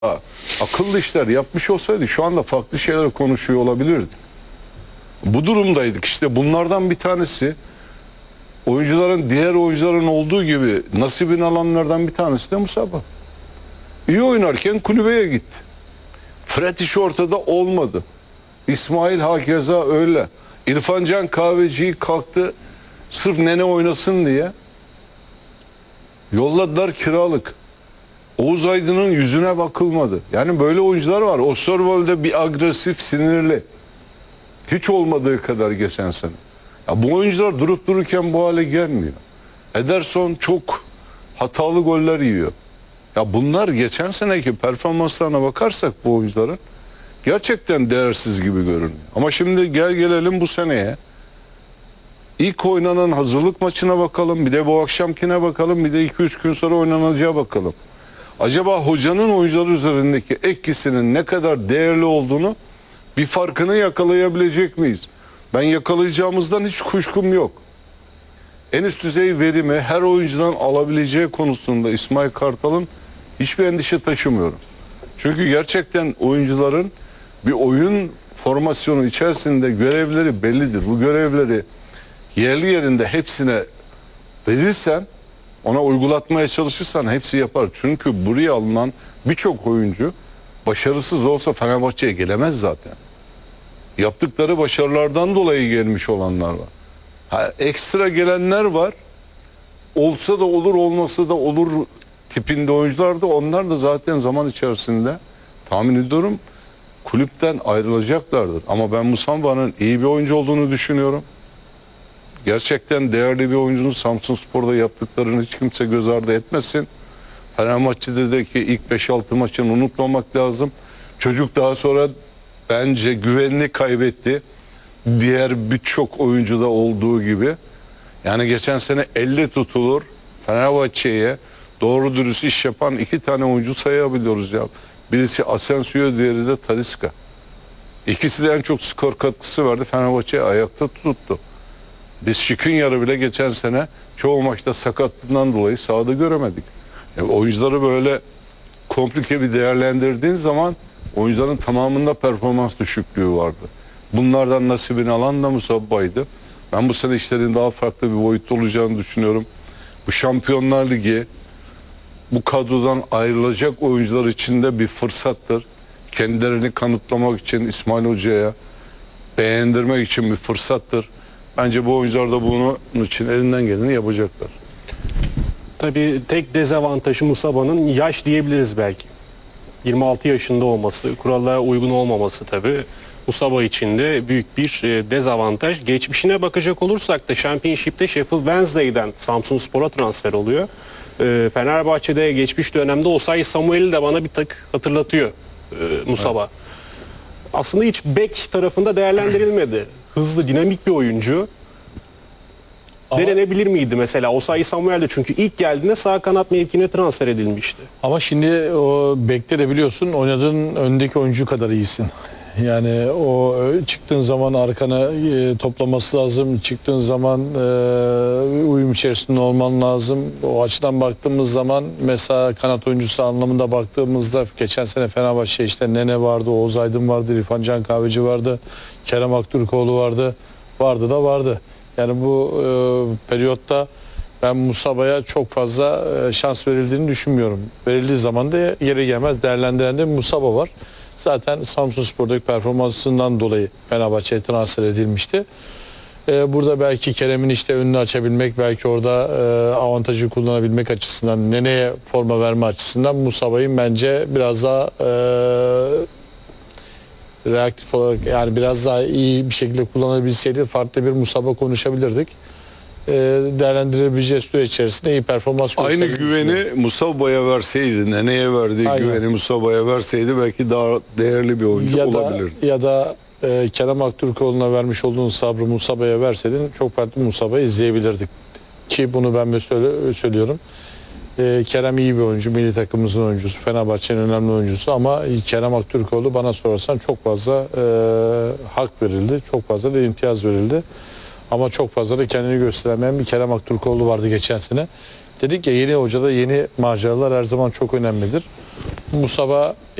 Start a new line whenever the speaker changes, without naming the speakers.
akıllı işler yapmış olsaydı şu anda farklı şeyler konuşuyor olabilirdi. Bu durumdaydık. İşte bunlardan bir tanesi, oyuncuların, diğer oyuncuların olduğu gibi nasibini alanlardan bir tanesi de Musaba. İyi oynarken kulübeye gitti. Fred iş ortada olmadı. İsmail hakeza öyle. İrfan Can Kahveci'yi kalktı sırf Nene oynasın diye yolladılar kiralık. Oğuz Aydın'ın yüzüne bakılmadı. Yani böyle oyuncular var. Osterwolde bir agresif, sinirli. Hiç olmadığı kadar geçen sene. Ya bu oyuncular durup dururken bu hale gelmiyor. Ederson çok hatalı goller yiyor. Ya bunlar geçen seneki performanslarına bakarsak bu oyuncuların gerçekten değersiz gibi görünüyor. Ama şimdi gelelim bu seneye. İlk oynanan hazırlık maçına bakalım. Bir de bu akşamkine bakalım. Bir de 2-3 gün sonra oynanacağı bakalım. Acaba hocanın oyuncular üzerindeki etkisinin ne kadar değerli olduğunu, bir farkını yakalayabilecek miyiz? Ben yakalayacağımızdan hiç kuşkum yok. En üst düzey verimi her oyuncudan alabileceği konusunda İsmail Kartal'ın hiçbir endişe taşımıyorum. Çünkü gerçekten oyuncuların bir oyun formasyonu içerisinde görevleri bellidir. Bu görevleri yerli yerinde hepsine verirsen, ona uygulatmaya çalışırsan hepsi yapar. Çünkü buraya alınan birçok oyuncu başarısız olsa Fenerbahçe'ye gelemez zaten. Yaptıkları başarılardan dolayı gelmiş olanlar var. Ekstra gelenler var. Olsa da olur, olmasa da olur tipinde oyuncular da, onlar da zaten zaman içerisinde tahmin ediyorum kulüpten ayrılacaklardır. Ama ben Musamba'nın iyi bir oyuncu olduğunu düşünüyorum. Gerçekten değerli bir oyuncunun Samsunspor'da yaptıklarını hiç kimse göz ardı etmesin. Fenerbahçe'deki ilk 5-6 maçını unutmamak lazım. Çocuk daha sonra bence güvenini kaybetti. Diğer birçok oyuncuda olduğu gibi. Yani geçen sene elle tutulur Fenerbahçe'ye doğru dürüst iş yapan 2 tane oyuncu sayabiliyoruz ya. Birisi Asensio, diğeri de Talisca. İkisi de en çok skor katkısı verdi. Fenerbahçe'yi ayakta tuttu. Biz Skriniar'ı bile geçen sene çoğu maçta sakatlığından dolayı sahada göremedik. Yani oyuncuları böyle komplike bir değerlendirdiğin zaman oyuncuların tamamında performans düşüklüğü vardı. Bunlardan nasibini alan da Musaba'ydı. Ben bu sene işlerin daha farklı bir boyutta olacağını düşünüyorum. Bu Şampiyonlar Ligi bu kadrodan ayrılacak oyuncular için de bir fırsattır. Kendilerini kanıtlamak için İsmail Hoca'ya beğendirmek için bir fırsattır. Bence bu oyuncular da bunun için elinden geleni yapacaklar.
Tabii tek dezavantajı Musaba'nın yaş diyebiliriz belki. 26 yaşında olması, kurallara uygun olmaması tabii Musaba için de büyük bir dezavantaj. Geçmişine bakacak olursak da Championship'te Sheffield Wednesday'den Samsunspor'a transfer oluyor. Fenerbahçe'de geçmiş dönemde Osayi Samuel'i de bana bir tık hatırlatıyor Musaba. Evet. Aslında hiç bek tarafında değerlendirilmedi. Hızlı, dinamik bir oyuncu. Denenebilir miydi mesela? Osayi Samuel de çünkü ilk geldiğinde sağ kanat mevkine transfer edilmişti.
Ama şimdi o bekte de biliyorsun oynadığın öndeki oyuncu kadar iyisin. Yani o çıktığın zaman arkana toplaması lazım. Çıktığın zaman uyum içerisinde olman lazım. O açıdan baktığımız zaman mesela kanat oyuncusu anlamında baktığımızda geçen sene Fenerbahçe işte Nene vardı, Oğuz Aydın vardı, İrfan Can Kahveci vardı, Kerem Aktürkoğlu vardı. Vardı da vardı. Yani bu periyotta ben Musaba'ya çok fazla şans verildiğini düşünmüyorum. Verildiği zaman da yeri gelmez değerlendiren de Musaba var. Zaten Samsunspor'daki performansından dolayı Fenerbahçe'ye transfer edilmişti. Burada belki Kerem'in işte önünü açabilmek, belki orada avantajı kullanabilmek açısından, Nene'ye forma verme açısından Musaba'yı bence biraz daha reaktif olarak, yani biraz daha iyi bir şekilde kullanabilseydi farklı bir Musaba konuşabilirdik. Değerlendirebileceği süre içerisinde iyi performans
aynı güveni Musaba'ya verseydi, Nene'ye verdiği güveni Musaba'ya verseydi belki daha değerli bir oyuncu olabilirdi.
Ya da Kerem Aktürkoğlu'na vermiş olduğun sabrı Musaba'ya verseydin çok farklı Musaba'yı izleyebilirdik. Ki bunu ben söylüyorum. Kerem iyi bir oyuncu, milli takımımızın oyuncusu, Fenerbahçe'nin önemli oyuncusu ama Kerem Aktürkoğlu bana sorarsan çok fazla hak verildi, çok fazla da imtiyaz verildi. Ama çok fazla da kendini gösteremeyen bir Kerem Aktürkoğlu vardı geçen sene. Dedik ya, yeni hocada yeni maceralar her zaman çok önemlidir. Musaba